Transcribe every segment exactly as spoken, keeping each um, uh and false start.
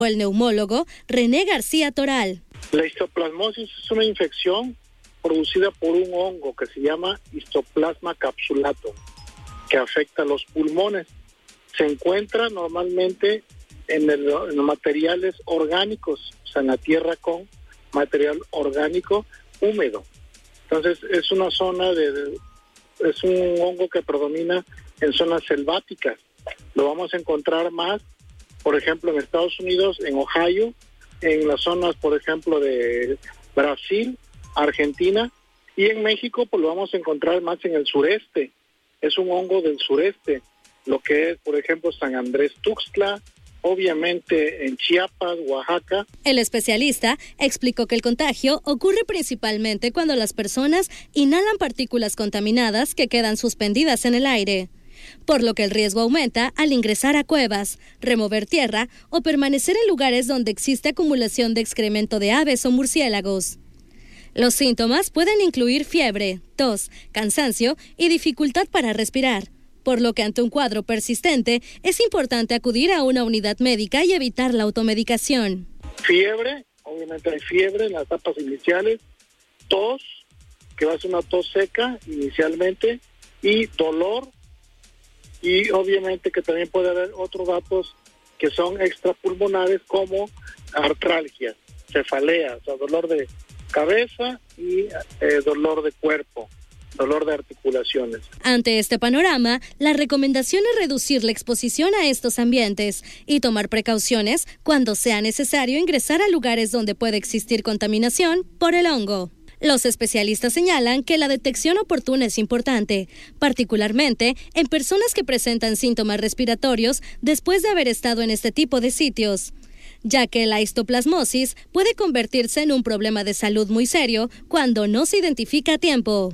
El neumólogo René García Toral. La histoplasmosis es una infección producida por un hongo que se llama Histoplasma capsulatum, que afecta a los pulmones. Se encuentra normalmente en, el, en los materiales orgánicos, o sea, en la tierra con material orgánico húmedo. Entonces es una zona de, de es un hongo que predomina en zonas selváticas. Lo vamos a encontrar más, por ejemplo, en Estados Unidos, en Ohio, en las zonas, por ejemplo, de Brasil, Argentina, y en México, pues lo vamos a encontrar más en el sureste. Es un hongo del sureste, lo que es, por ejemplo, San Andrés Tuxtla, obviamente en Chiapas, Oaxaca. El especialista explicó que el contagio ocurre principalmente cuando las personas inhalan partículas contaminadas que quedan suspendidas en el aire, por lo que el riesgo aumenta al ingresar a cuevas, remover tierra o permanecer en lugares donde existe acumulación de excremento de aves o murciélagos. Los síntomas pueden incluir fiebre, tos, cansancio y dificultad para respirar, por lo que ante un cuadro persistente es importante acudir a una unidad médica y evitar la automedicación. Fiebre, obviamente hay fiebre en las etapas iniciales, tos, que va a ser una tos seca inicialmente, y dolor, y obviamente que también puede haber otros datos que son extrapulmonares como artralgia, cefalea, o sea, dolor de cabeza y eh, dolor de cuerpo, dolor de articulaciones. Ante este panorama, la recomendación es reducir la exposición a estos ambientes y tomar precauciones cuando sea necesario ingresar a lugares donde puede existir contaminación por el hongo. Los especialistas señalan que la detección oportuna es importante, particularmente en personas que presentan síntomas respiratorios después de haber estado en este tipo de sitios, ya que la histoplasmosis puede convertirse en un problema de salud muy serio cuando no se identifica a tiempo.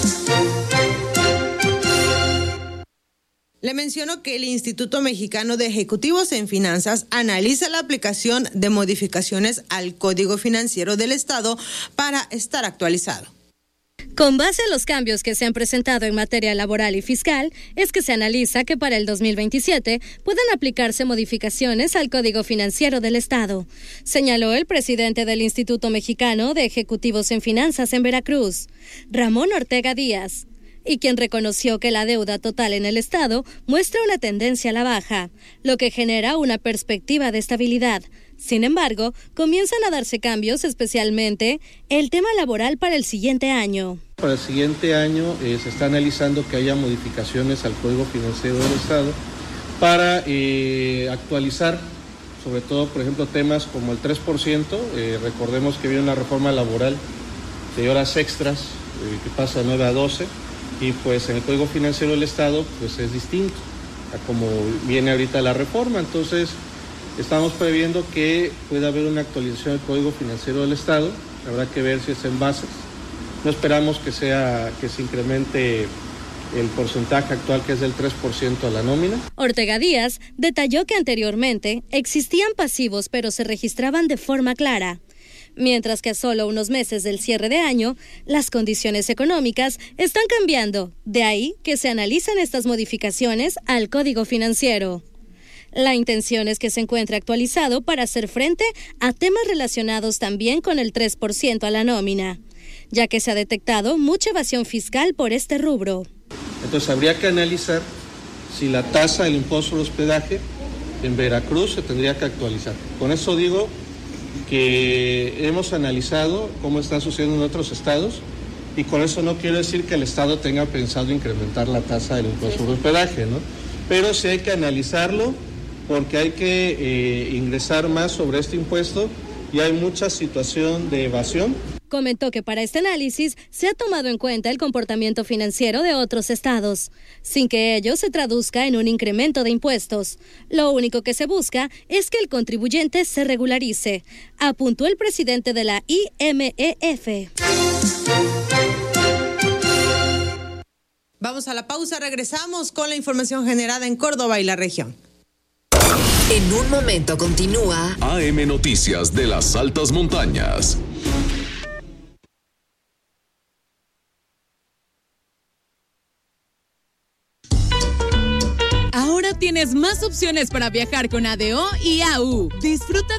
Le menciono que el Instituto Mexicano de Ejecutivos en Finanzas analiza la aplicación de modificaciones al Código Financiero del Estado para estar actualizado. Con base a los cambios que se han presentado en materia laboral y fiscal, es que se analiza que para el dos mil veintisiete puedan aplicarse modificaciones al Código Financiero del Estado, señaló el presidente del Instituto Mexicano de Ejecutivos en Finanzas en Veracruz, Ramón Ortega Díaz, y quien reconoció que la deuda total en el Estado muestra una tendencia a la baja, lo que genera una perspectiva de estabilidad. Sin embargo, comienzan a darse cambios, especialmente el tema laboral para el siguiente año. Para el siguiente año eh, se está analizando que haya modificaciones al Código Financiero del Estado para eh, actualizar, sobre todo, por ejemplo, temas como el tres por ciento. Eh, recordemos que viene una reforma laboral de horas extras eh, que pasa de nueve a doce. Y pues en el Código Financiero del Estado pues es distinto a como viene ahorita la reforma. Entonces estamos previendo que pueda haber una actualización del Código Financiero del Estado. Habrá que ver si es en bases. No esperamos que sea que se incremente el porcentaje actual, que es del tres por ciento a la nómina. Ortega Díaz detalló que anteriormente existían pasivos, pero se registraban de forma clara, mientras que a solo unos meses del cierre de año, las condiciones económicas están cambiando. De ahí que se analizan estas modificaciones al Código Financiero. La intención es que se encuentre actualizado para hacer frente a temas relacionados también con el tres por ciento a la nómina, ya que se ha detectado mucha evasión fiscal por este rubro. Entonces habría que analizar si la tasa del impuesto al hospedaje en Veracruz se tendría que actualizar. Con eso digo que hemos analizado cómo está sucediendo en otros estados, y con eso no quiero decir que el estado tenga pensado incrementar la tasa del impuesto al hospedaje, ¿no? Pero sí hay que analizarlo, porque hay que eh, ingresar más sobre este impuesto y hay mucha situación de evasión. Comentó que para este análisis se ha tomado en cuenta el comportamiento financiero de otros estados, sin que ello se traduzca en un incremento de impuestos. Lo único que se busca es que el contribuyente se regularice, apuntó el presidente de la I M E F. Vamos a la pausa, regresamos con la información generada en Córdoba y la región. En un momento continúa A M Noticias de las Altas Montañas. tienes más opciones para viajar con A D O y A U. Disfruta